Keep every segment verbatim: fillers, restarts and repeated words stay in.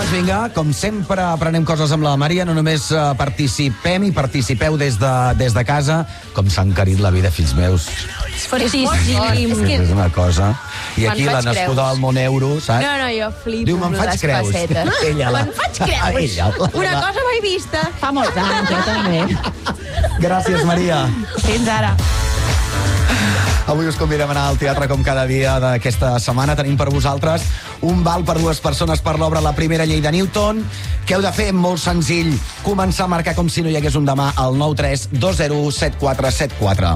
Doncs vinga, com sempre aprenem coses amb la Maria, no només uh, participem i participeu des de, des de casa, com s'ha encarit la vida, fills meus. Fortíssim. És, que... és una cosa. I aquí la nascuda del món euro, saps? No, no, jo flipo. Diu, me'n faig creus. Ella, la... Me'n faig creus. Ella, la... Una cosa mai vista. Fa molts anys, jo també. Gràcies, Maria. Fins ara. Avui us convidem a anar al teatre com cada dia d'aquesta setmana. Tenim per vosaltres un val per dues persones per l'obra La primera llei de Newton. Què heu de fer? Molt senzill. Començar a marcar com si no hi hagués un demà al nou tres dos zero set quatre set quatre.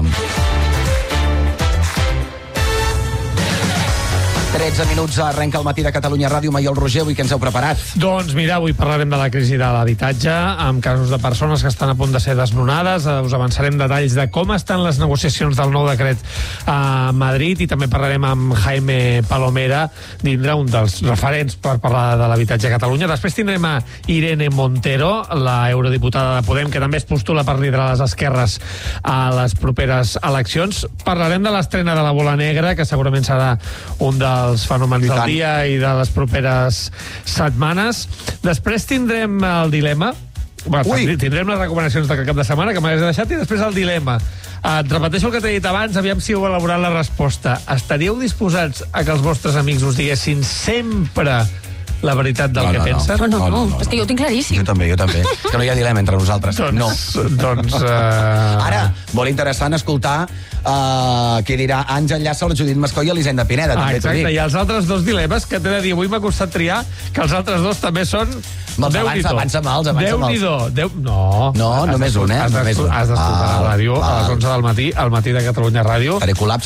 tretze minuts, arrenca el matí de Catalunya Ràdio. Maiol Roger, avui què ens heu preparat? Doncs mira, avui parlarem de la crisi de l'habitatge, amb casos de persones que estan a punt de ser desnonades. Us avançarem detalls de com estan les negociacions del nou decret a Madrid, i també parlarem amb Jaime Palomera, dintre un dels referents per parlar de l'habitatge a Catalunya. Després tindrem a Irene Montero, la eurodiputada de Podem, que també es postula per liderar les esquerres a les properes eleccions. Parlarem de l'estrena de La bola negra, que segurament serà un dels els fenòmens del dia i de les properes setmanes. Després tindrem el dilema. Bueno, tindrem les recomanacions del cap de setmana, que m'hagués deixat, i després el dilema. Uh, et repeteixo el que t'he dit abans, aviam si heu elaborat la resposta. Estaríeu disposats a que els vostres amics us diguessin sempre la veritat del no, que no, pensen? No, no, no, no, no, és que jo ho tinc claríssim. Jo també, jo també. Que no hi ha dilema entre nosaltres. Doncs, no. Doncs... Uh... Ara, molt interessant escoltar uh, què dirà Àngel Llàcer, la Judit Mascó i Elisenda Pineda. Ah, també exacte, i els altres dos dilemes que t'he de dir, avui m'ha costat triar, que els altres dos també són... Avança, avança mals, avança mals. Déu-n'hi-do. Déu... No, no només un, eh? Has d'escoltar la ràdio a les onze del matí, al matí de Catalunya Ràdio. Faré col·lapse.